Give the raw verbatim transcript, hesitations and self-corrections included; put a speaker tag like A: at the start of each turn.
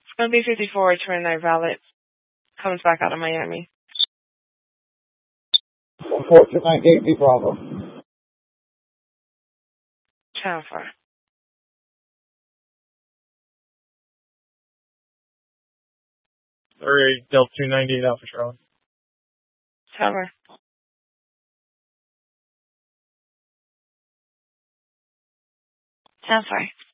A: It's going to be fifty-four, twenty-nine valid. Comes back out of Miami.
B: four two nine Gate B Bravo.
A: Transfer.
C: Three Delta two ninety-eight Alpha Charlie.
A: Cover. Transfer.